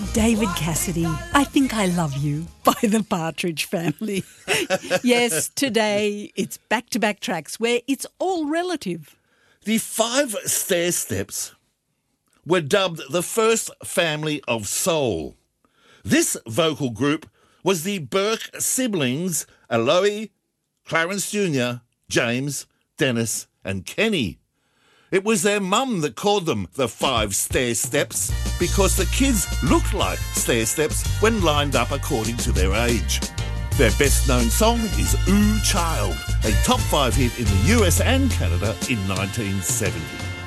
David Cassidy, I Think I Love You by the Partridge Family. Yes, today it's back-to-back tracks where it's all relative. The Five Stair Steps were dubbed the first family of soul. This vocal group was the Burke siblings, Aloe, Clarence Jr., James, Dennis and Kenny. It was their mum that called them the Five Stair Steps because the kids looked like stair steps when lined up according to their age. Their best-known song is Ooh Child, a top 5 hit in the US and Canada in 1970.